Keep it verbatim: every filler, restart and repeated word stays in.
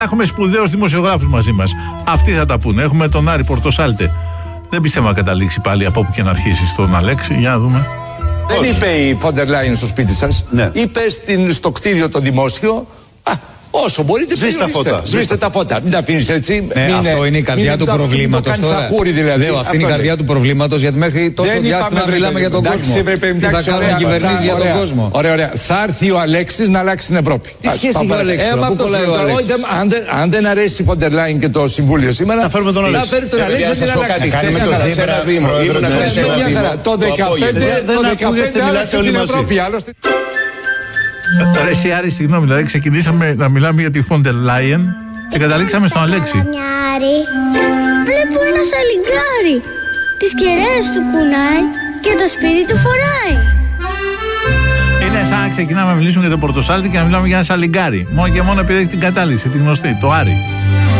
Έχουμε σπουδαίους δημοσιογράφους μαζί μας. Αυτοί θα τα πούνε. Έχουμε τον Άρη Πορτοσάλτε. Δεν πιστεύω να καταλήξει πάλι από όπου και να αρχίσει στον Αλέξη. Για να δούμε. Δεν Πώς? είπε η Φόντερ Λάιεν στο σπίτι σας. Ναι. Είπε στην, στο κτίριο το δημόσιο. Α, όσο μπορείτε, σβήστε τα φώτα. Σβήστε τα φώτα. Μην τα αφήνεις έτσι. Ναι, μην, αυτό είναι η καρδιά του προβλήματος. Σαχούρι, δηλαδή. Λέω, αυτή είναι η καρδιά του προβλήματος, γιατί μέχρι τόσο διάστημα μιλάμε για τον κόσμο. Τι θα κάνουν οι κυβερνήσεις για τον κόσμο. Ωραία, ωραία. Θα έρθει ο Αλέξης να αλλάξει την Ευρώπη. Τι σχέση έχει ο Αλέξης? Αν δεν αρέσει η Φόντερ Λάιεν και το Συμβούλιο σήμερα, θα φέρουμε τον Αλέξη. Θα φέρει τον Αλέξη να αλλάξει. Το δεκαπέντε δεν ακούγεστε, μιλάτε όλοι μαζί. Ρε εσύ Άρη, συγγνώμη, δηλαδή ξεκινήσαμε να μιλάμε για τη Φόντερ Λάιεν και καταλήξαμε στον Αλέξη. Άρη, βλέπω ένα σαλιγκάρι. Τις κεραίες του κουνάει και το σπίτι του φοράει. Είναι σαν να ξεκινάμε να μιλήσουμε για τον Πορτοσάλτη και να μιλάμε για ένα σαλιγκάρι. Μόνο και μόνο επειδή έχει την κατάληξη, τη γνωστή, το Άρη.